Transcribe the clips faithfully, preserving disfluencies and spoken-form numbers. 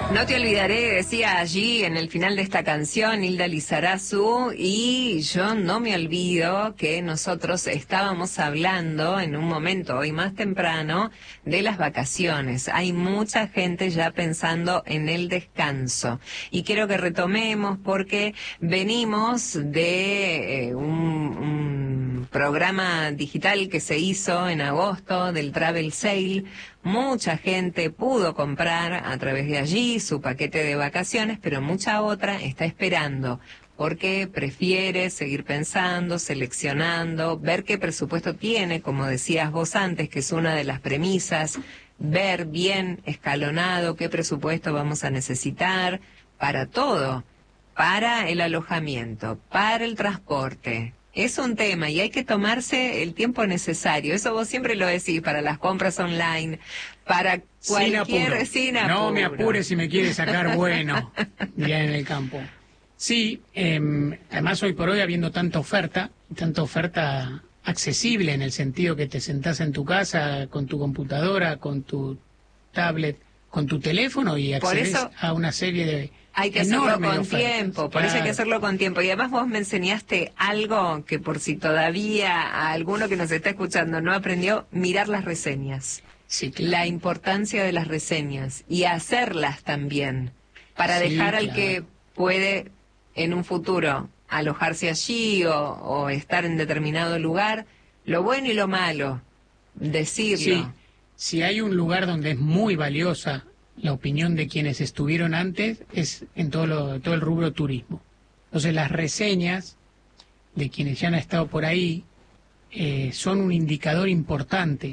No te olvidaré, decía allí en el final de esta canción Hilda Lizarazu, y yo no me olvido que nosotros estábamos hablando en un momento hoy más temprano de las vacaciones. Hay mucha gente ya pensando en el descanso y quiero que retomemos porque venimos de eh, un, un programa digital que se hizo en agosto del Travel Sale. Mucha gente pudo comprar a través de allí su paquete de vacaciones, pero mucha otra está esperando porque prefiere seguir pensando, seleccionando, ver qué presupuesto tiene, como decías vos antes, que es una de las premisas, ver bien escalonado qué presupuesto vamos a necesitar para todo, para el alojamiento, para el transporte. Es un tema y hay que tomarse el tiempo necesario. Eso vos siempre lo decís para las compras online, para cualquier... Sin apuro. Sin apuro. No me apures si me quieres sacar bueno, diría en el campo. Sí, eh, además hoy por hoy habiendo tanta oferta, tanta oferta accesible en el sentido que te sentás en tu casa con tu computadora, con tu tablet, con tu teléfono y accedes eso... a una serie de... Hay que hacerlo con tiempo, por eso hay que hacerlo con tiempo. Y además vos me enseñaste algo que por si todavía a alguno que nos está escuchando no aprendió, mirar las reseñas. Sí, claro. La importancia de las reseñas y hacerlas también, para Sí, dejar al claro. que puede en un futuro alojarse allí o, o estar en determinado lugar, lo bueno y lo malo, decirlo. Sí, si hay un lugar donde es muy valiosa la opinión de quienes estuvieron antes, es en todo, lo, todo el rubro turismo. Entonces las reseñas de quienes ya han estado por ahí eh, son un indicador importante.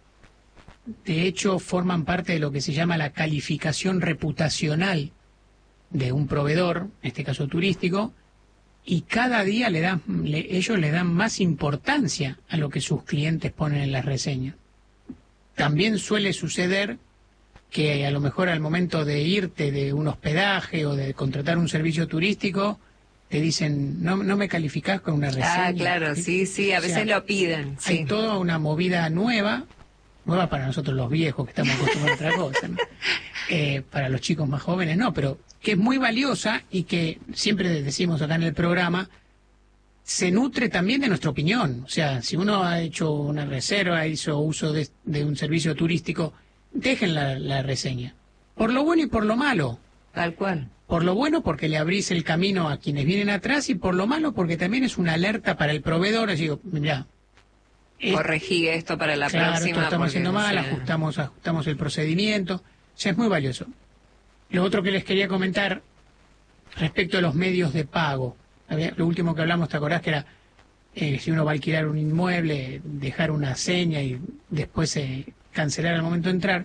De hecho, forman parte de lo que se llama la calificación reputacional de un proveedor, en este caso turístico, y cada día le dan, le, ellos le dan más importancia a lo que sus clientes ponen en las reseñas. También suele suceder que a lo mejor al momento de irte de un hospedaje o de contratar un servicio turístico, te dicen, no, no me calificás con una reseña. Ah, claro, sí, sí, a veces o sea, lo piden. Sí. Hay toda una movida nueva, nueva para nosotros los viejos que estamos acostumbrados a otra cosa, ¿no? eh, para los chicos más jóvenes no, pero que es muy valiosa y que siempre decimos acá en el programa, se nutre también de nuestra opinión. O sea, si uno ha hecho una reserva, hizo uso de, de un servicio turístico, dejen la, la reseña. Por lo bueno y por lo malo. Tal cual. Por lo bueno porque le abrís el camino a quienes vienen atrás y por lo malo porque también es una alerta para el proveedor. Así digo, mirá, eh, corregí esto para la claro, próxima. esto estamos haciendo mal, no sé. ajustamos, ajustamos el procedimiento. O sea, es muy valioso. Lo otro que les quería comentar respecto a los medios de pago. Lo último que hablamos, ¿te acordás? Que era eh, si uno va a alquilar un inmueble, dejar una seña y después eh, cancelar al momento de entrar.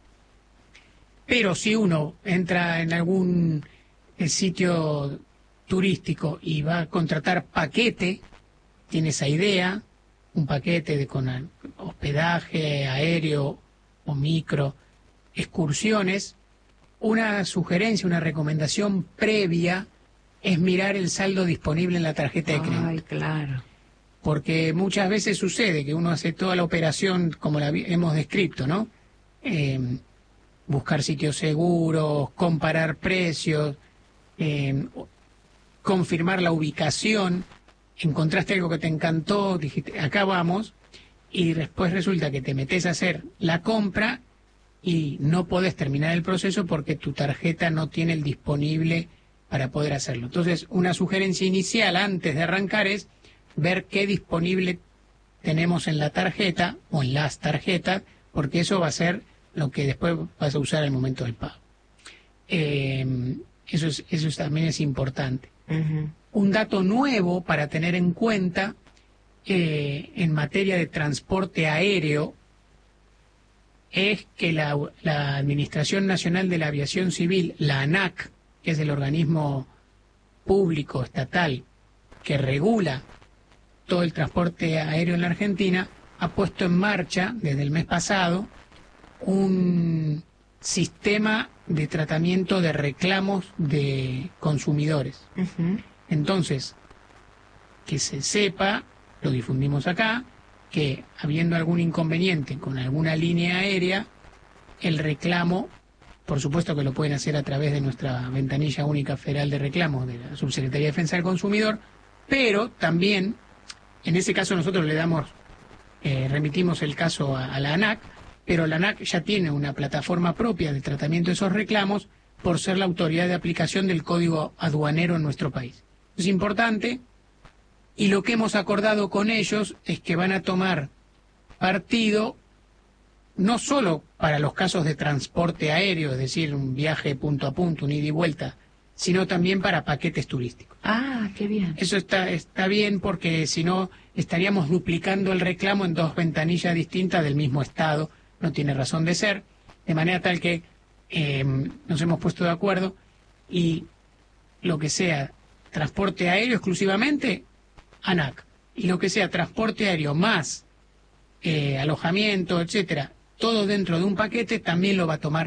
Pero si uno entra en algún eh, sitio turístico y va a contratar paquete, tiene esa idea, un paquete de con hospedaje aéreo o micro, excursiones, una sugerencia, una recomendación previa es mirar el saldo disponible en la tarjeta de crédito. Ay, claro. Porque muchas veces sucede que uno hace toda la operación como la hemos descrito, ¿no? Eh, buscar sitios seguros, comparar precios, eh, confirmar la ubicación, encontraste algo que te encantó, dijiste, acá vamos, y después resulta que te metes a hacer la compra y no podés terminar el proceso porque tu tarjeta no tiene el disponible para poder hacerlo. Entonces, una sugerencia inicial antes de arrancar es ver qué disponible tenemos en la tarjeta o en las tarjetas, porque eso va a ser lo que después vas a usar al momento del pago. Eh, eso, es, eso es, también es importante. Uh-huh. Un dato nuevo para tener en cuenta eh, en materia de transporte aéreo es que la, la Administración Nacional de la Aviación Civil, la ANAC, que es el organismo público estatal que regula todo el transporte aéreo en la Argentina, ha puesto en marcha desde el mes pasado un sistema de tratamiento de reclamos de consumidores. Uh-huh. Entonces, que se sepa, lo difundimos acá, que habiendo algún inconveniente con alguna línea aérea, el reclamo por supuesto que lo pueden hacer a través de nuestra ventanilla única federal de reclamos de la Subsecretaría de Defensa del Consumidor, pero también, en ese caso nosotros le damos, eh, remitimos el caso a, a la ANAC, pero la ANAC ya tiene una plataforma propia de tratamiento de esos reclamos por ser la autoridad de aplicación del código aduanero en nuestro país. Es importante, y lo que hemos acordado con ellos es que van a tomar partido no solo para los casos de transporte aéreo, es decir, un viaje punto a punto, un ida y vuelta, sino también para paquetes turísticos. Ah, qué bien. Eso está, está bien porque si no estaríamos duplicando el reclamo en dos ventanillas distintas del mismo estado, no tiene razón de ser, de manera tal que eh, nos hemos puesto de acuerdo y lo que sea transporte aéreo exclusivamente, ANAC, y lo que sea transporte aéreo más eh, alojamiento, etcétera, todo dentro de un paquete, también lo va a tomar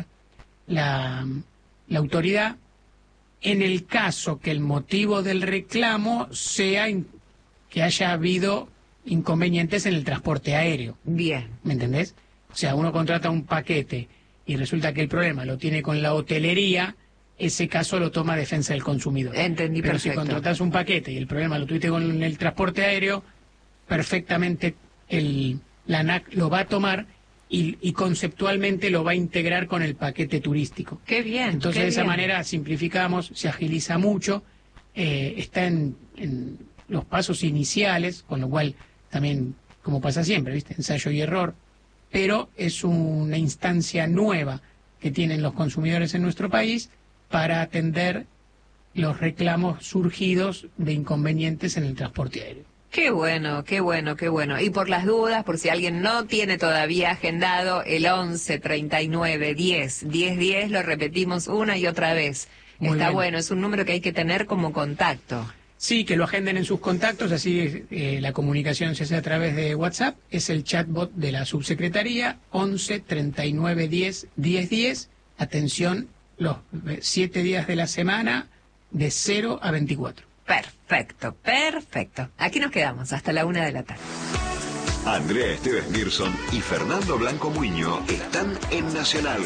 la, la autoridad en el caso que el motivo del reclamo sea in, que haya habido inconvenientes en el transporte aéreo. Bien. ¿Me entendés? O sea, uno contrata un paquete y resulta que el problema lo tiene con la hotelería, ese caso lo toma Defensa del Consumidor. Entendí. Pero perfecto. si contratás un paquete y el problema lo tuviste con el transporte aéreo, perfectamente el, la ANAC lo va a tomar y, y conceptualmente lo va a integrar con el paquete turístico. Qué bien. Entonces qué de esa bien. manera simplificamos, se agiliza mucho, eh, está en, en los pasos iniciales, con lo cual también, como pasa siempre, ¿viste? Ensayo y error, pero es una instancia nueva que tienen los consumidores en nuestro país para atender los reclamos surgidos de inconvenientes en el transporte aéreo. Qué bueno, qué bueno, qué bueno. Y por las dudas, por si alguien no tiene todavía agendado, el once, treinta y nueve, diez, diez, diez, lo repetimos una y otra vez. Muy Está bien. bueno, es un número que hay que tener como contacto. Sí, que lo agenden en sus contactos, así eh, la comunicación se hace a través de WhatsApp. Es el chatbot de la subsecretaría, once, treinta y nueve, diez, diez, diez. Atención, los siete días de la semana, de cero a veinticuatro. Perfecto, perfecto. Aquí nos quedamos hasta la una de la tarde. Andrea Esteves Nilsson y Fernando Blanco Muiño están en Nacional.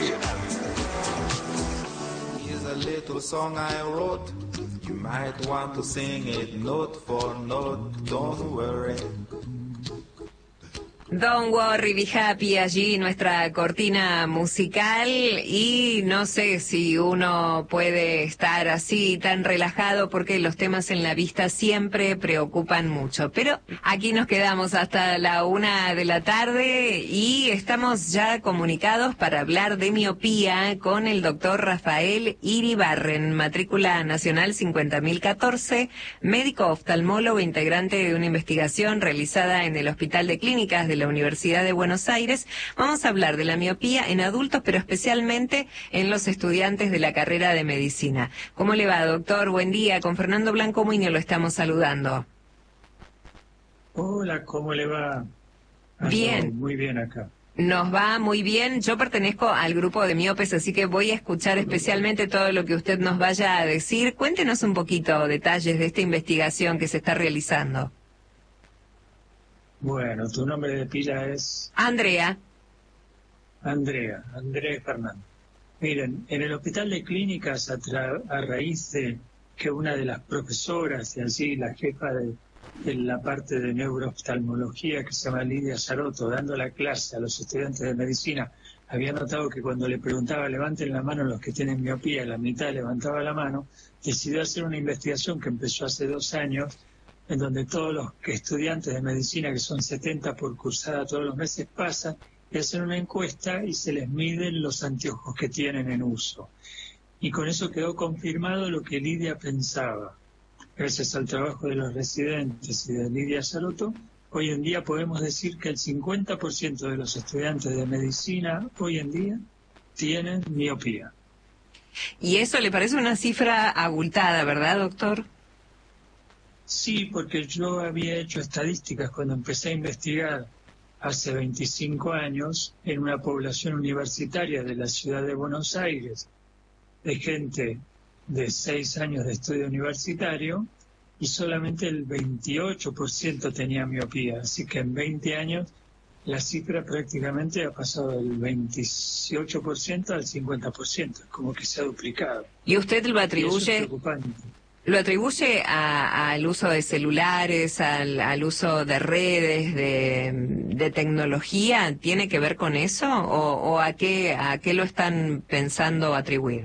Here's a little song I wrote. You might want to sing it note for note. Don't worry. Don't worry, be happy, allí nuestra cortina musical, y no sé si uno puede estar así tan relajado porque los temas en la vista siempre preocupan mucho. Pero aquí nos quedamos hasta la una de la tarde y estamos ya comunicados para hablar de miopía con el doctor Rafael Iribarren, matrícula nacional cincuenta mil catorce, médico oftalmólogo integrante de una investigación realizada en el Hospital de Clínicas de la Universidad de Buenos Aires. Vamos a hablar de la miopía en adultos, pero especialmente en los estudiantes de la carrera de medicina. ¿Cómo le va, doctor? Buen día. Con Fernando Blanco Muiño lo estamos saludando. Hola, ¿cómo le va? Ando Bien. Muy bien acá. Nos va muy bien. Yo pertenezco al grupo de miopes, así que voy a escuchar especialmente todo lo que usted nos vaya a decir. Cuéntenos un poquito detalles de esta investigación que se está realizando. Bueno, tu nombre de pila es Andrea. Andrea, Andrea Fernández. Miren, en el Hospital de Clínicas, a, tra- a raíz de que una de las profesoras y así la jefa de, de la parte de neurooftalmología, que se llama Lidia Saroto, dando la clase a los estudiantes de medicina, había notado que cuando le preguntaba levanten la mano los que tienen miopía, la mitad levantaba la mano, decidió hacer una investigación que empezó hace dos años, en donde todos los que estudiantes de medicina, que son setenta por cursada todos los meses, pasan y hacen una encuesta y se les miden los anteojos que tienen en uso. Y con eso quedó confirmado lo que Lidia pensaba. Gracias al trabajo de los residentes y de Lidia Saroto, hoy en día podemos decir que el cincuenta por ciento de los estudiantes de medicina hoy en día tienen miopía. Y eso le parece una cifra abultada, ¿verdad, doctor? Sí, porque yo había hecho estadísticas cuando empecé a investigar hace veinticinco años en una población universitaria de la ciudad de Buenos Aires, de gente de seis años de estudio universitario, y solamente el veintiocho por ciento tenía miopía. Así que en veinte años la cifra prácticamente ha pasado del veintiocho por ciento al cincuenta por ciento, como que se ha duplicado. ¿Y usted lo Y eso es atribuye, preocupante. lo atribuye a- al uso de celulares, al, al uso de redes, de, de tecnología? ¿Tiene que ver con eso? ¿O, o a qué, a qué lo están pensando atribuir?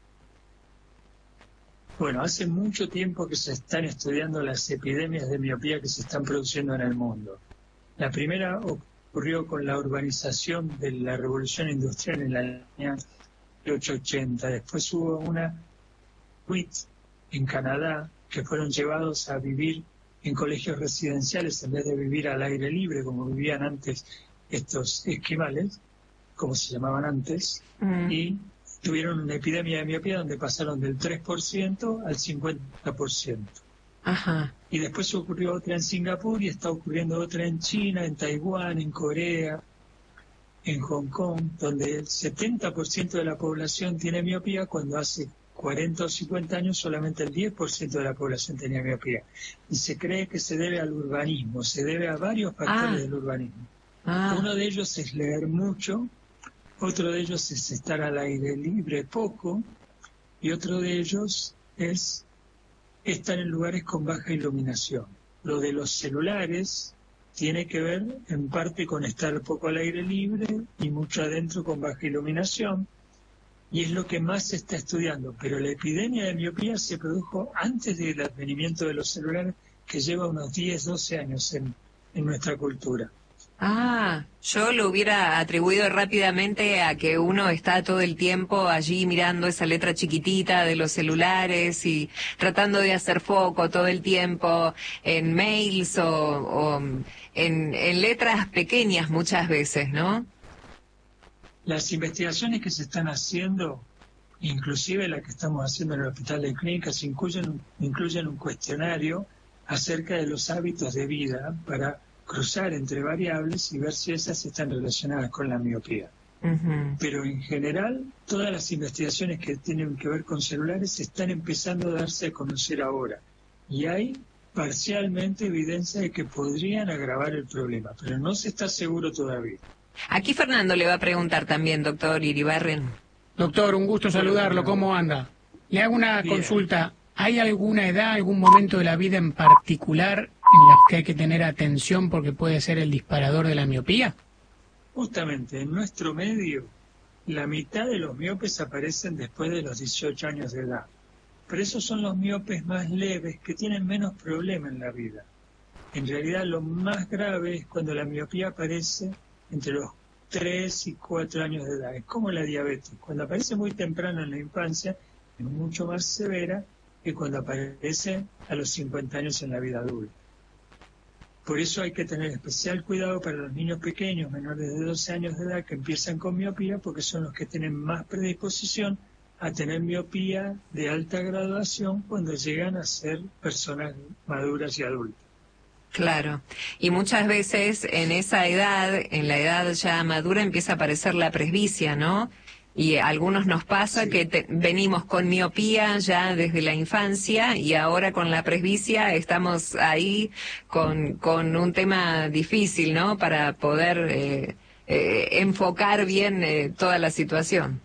Bueno, hace mucho tiempo que se están estudiando las epidemias de miopía que se están produciendo en el mundo. La primera ocurrió con la urbanización de la revolución industrial en la año mil ochocientos ochenta. Después hubo una Inuit en Canadá que fueron llevados a vivir en colegios residenciales en vez de vivir al aire libre como vivían antes estos esquimales, como se llamaban antes, Mm. y tuvieron una epidemia de miopía donde pasaron del tres por ciento al cincuenta por ciento. Ajá. Y después ocurrió otra en Singapur y está ocurriendo otra en China, en Taiwán, en Corea, en Hong Kong, donde el setenta por ciento de la población tiene miopía cuando hace cuarenta o cincuenta años solamente el diez por ciento de la población tenía miopía. Y se cree que se debe al urbanismo, se debe a varios factores Ah. del urbanismo. Ah. Uno de ellos es leer mucho, otro de ellos es estar al aire libre poco, y otro de ellos es estar en lugares con baja iluminación. Lo de los celulares tiene que ver en parte con estar poco al aire libre y mucho adentro con baja iluminación, y es lo que más se está estudiando. Pero la epidemia de miopía se produjo antes del advenimiento de los celulares, que lleva unos diez, doce años en, en nuestra cultura. Ah, yo lo hubiera atribuido rápidamente a que uno está todo el tiempo allí mirando esa letra chiquitita de los celulares y tratando de hacer foco todo el tiempo en mails o, o en, en letras pequeñas muchas veces, ¿no? Las investigaciones que se están haciendo, inclusive la que estamos haciendo en el Hospital de Clínicas, incluyen, incluyen un cuestionario acerca de los hábitos de vida para cruzar entre variables y ver si esas están relacionadas con la miopía. Ujú. Pero en general, todas las investigaciones que tienen que ver con celulares están empezando a darse a conocer ahora. Y hay parcialmente evidencia de que podrían agravar el problema, pero no se está seguro todavía. Aquí Fernando le va a preguntar también, doctor Iribarren. Doctor, un gusto saludarlo. ¿Cómo anda? Le hago una Bien. consulta. ¿Hay alguna edad, algún momento de la vida en particular en los que hay que tener atención porque puede ser el disparador de la miopía? Justamente en nuestro medio, la mitad de los miopes aparecen después de los dieciocho años de edad. Pero esos son los miopes más leves que tienen menos problema en la vida. En realidad lo más grave es cuando la miopía aparece entre los tres y cuatro años de edad. Es como la diabetes. Cuando aparece muy temprano en la infancia, es mucho más severa que cuando aparece a los cincuenta años en la vida adulta. Por eso hay que tener especial cuidado para los niños pequeños, menores de doce años de edad, que empiezan con miopía, porque son los que tienen más predisposición a tener miopía de alta graduación cuando llegan a ser personas maduras y adultas. Claro, y muchas veces en esa edad, en la edad ya madura, empieza a aparecer la presbicia, ¿no? Y a algunos nos pasa Sí. que te- venimos con miopía ya desde la infancia y ahora con la presbicia estamos ahí con, con un tema difícil, ¿no? Para poder eh, eh, enfocar bien eh, toda la situación.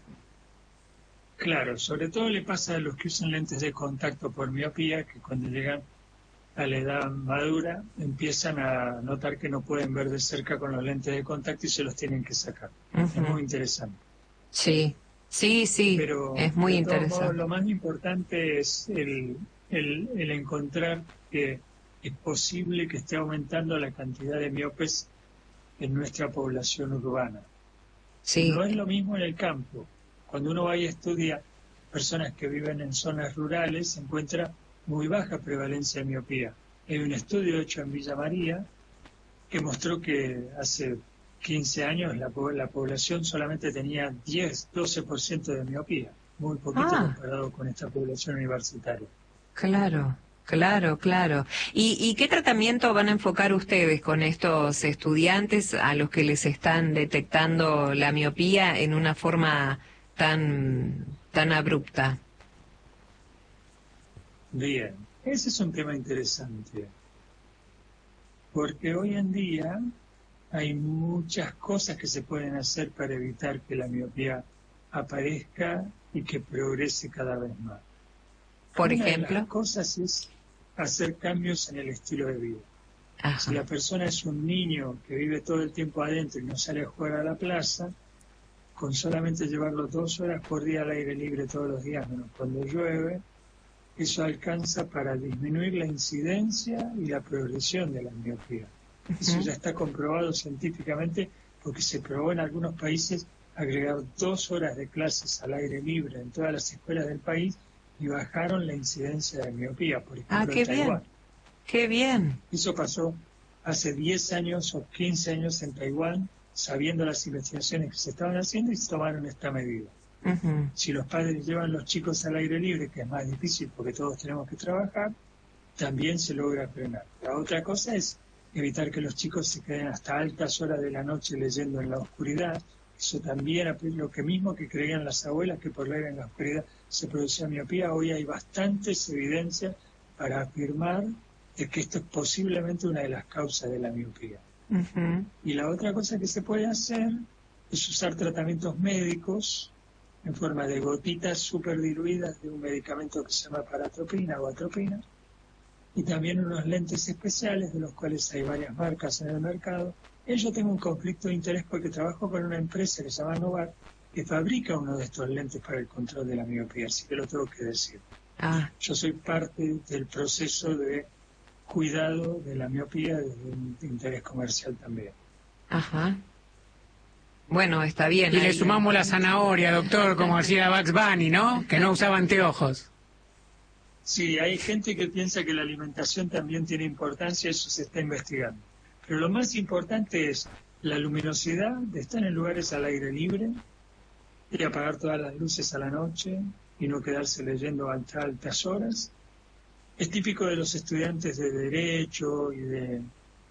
Claro, sobre todo le pasa a los que usan lentes de contacto por miopía, que cuando llegan a la edad madura empiezan a notar que no pueden ver de cerca con los lentes de contacto y se los tienen que sacar. Es Ujú. muy interesante. Sí, sí, sí, Pero es muy de todos modos, interesante. lo más importante es el, el, el encontrar que es posible que esté aumentando la cantidad de miopes en nuestra población urbana. Sí, No es lo mismo en el campo. Cuando uno va y estudia personas que viven en zonas rurales, se encuentra muy baja prevalencia de miopía. Hay un estudio hecho en Villa María que mostró que hace quince años la, po- la población solamente tenía diez, doce por ciento de miopía, muy poquito Ah. comparado con esta población universitaria. claro, claro, claro. ¿Y, y qué tratamiento van a enfocar ustedes con estos estudiantes a los que les están detectando la miopía en una forma tan, tan abrupta? Bien, ese es un tema interesante, porque hoy en día hay muchas cosas que se pueden hacer para evitar que la miopía aparezca y que progrese cada vez más. Por Una ejemplo, de las cosas es hacer cambios en el estilo de vida. ajá. Si la persona es un niño que vive todo el tiempo adentro y no sale a jugar a la plaza, con solamente llevarlo dos horas por día al aire libre todos los días, menos cuando llueve, eso alcanza para disminuir la incidencia y la progresión de la miopía. Eso Ujú. ya está comprobado científicamente porque se probó en algunos países agregar dos horas de clases al aire libre en todas las escuelas del país y bajaron la incidencia de miopía, por ejemplo, Ah, qué en Taiwán. bien, qué bien. Eso pasó hace diez años o quince años en Taiwán, sabiendo las investigaciones que se estaban haciendo y se tomaron esta medida. Ujú. Si los padres llevan los chicos al aire libre, que es más difícil porque todos tenemos que trabajar, también se logra frenar. La otra cosa es evitar que los chicos se queden hasta altas horas de la noche leyendo en la oscuridad. Eso también, lo que mismo que creían las abuelas, que por leer en la oscuridad se producía miopía. Hoy hay bastantes evidencias para afirmar de que esto es posiblemente una de las causas de la miopía. Ujú. Y la otra cosa que se puede hacer es usar tratamientos médicos en forma de gotitas súper diluidas de un medicamento que se llama paratropina o atropina, y también unos lentes especiales, de los cuales hay varias marcas en el mercado. Y yo tengo un conflicto de interés porque trabajo con una empresa que se llama Novar, que fabrica uno de estos lentes para el control de la miopía, así que lo tengo que decir. Ah, Yo soy parte del proceso de cuidado de la miopía desde un interés comercial también. ajá. Bueno, está bien. Y le ahí. sumamos la zanahoria, doctor, como hacía Bugs Bunny, ¿no? Que no usaba anteojos. Sí, hay gente que piensa que la alimentación también tiene importancia, eso se está investigando. Pero lo más importante es la luminosidad, de estar en lugares al aire libre, y apagar todas las luces a la noche y no quedarse leyendo hasta altas horas. Es típico de los estudiantes de Derecho y de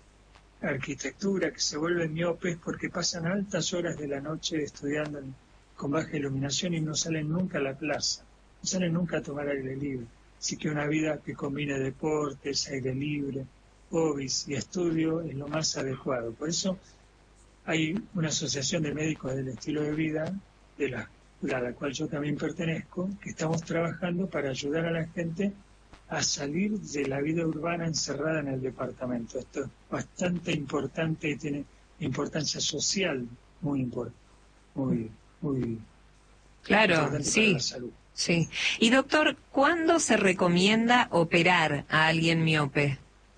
Arquitectura que se vuelven miopes porque pasan altas horas de la noche estudiando en- con baja iluminación y no salen nunca a la plaza, no salen nunca a tomar aire libre. Así que una vida que combine deportes, aire libre, hobbies y estudio es lo más adecuado. Por eso hay una asociación de médicos del estilo de vida, de la, a la cual yo también pertenezco, que estamos trabajando para ayudar a la gente a salir de la vida urbana encerrada en el departamento. Esto es bastante importante y tiene importancia social muy importante, muy, muy Claro, importante para sí, la salud. sí. Y doctor, ¿cuándo se recomienda operar a alguien miope?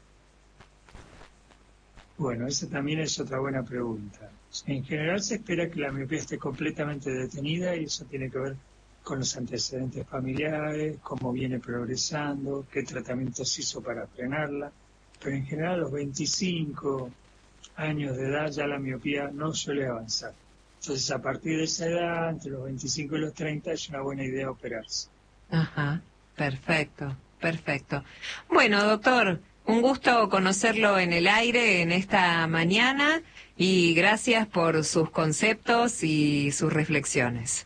Bueno, esa también es otra buena pregunta. En general se espera que la miopía esté completamente detenida y eso tiene que ver con los antecedentes familiares, cómo viene progresando, qué tratamientos hizo para frenarla. Pero en general a los veinticinco años de edad ya la miopía no suele avanzar. Entonces a partir de esa edad, entre los veinticinco y los treinta, es una buena idea operarse. Ajá, perfecto, perfecto. Bueno, doctor, un gusto conocerlo en el aire en esta mañana y gracias por sus conceptos y sus reflexiones.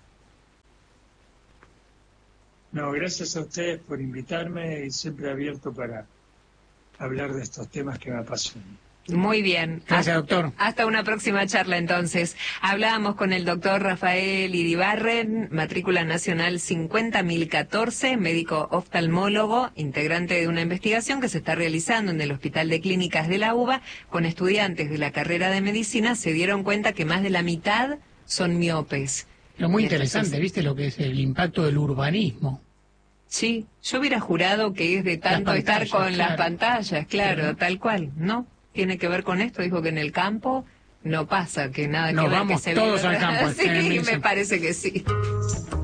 No, gracias a ustedes por invitarme y siempre abierto para hablar de estos temas que me apasionan. Muy bien. Gracias, Hasta- doctor. Hasta una próxima charla, entonces. Hablábamos con el doctor Rafael Iribarren, matrícula nacional cincuenta mil catorce, médico oftalmólogo, integrante de una investigación que se está realizando en el Hospital de Clínicas de la UBA con estudiantes de la carrera de medicina. Se dieron cuenta que más de la mitad son miopes. Lo muy Entonces, interesante, ¿viste? Lo que es el impacto del urbanismo. Sí, yo hubiera jurado que es de tanto Las estar pantallas, con las claro. pantallas, claro, Pero no. tal cual, ¿no? Tiene que ver con esto, dijo que en el campo no pasa, que nada Nos que ver, vamos que se todos vive- al campo, Sí, Esther Nilsson. me parece que sí.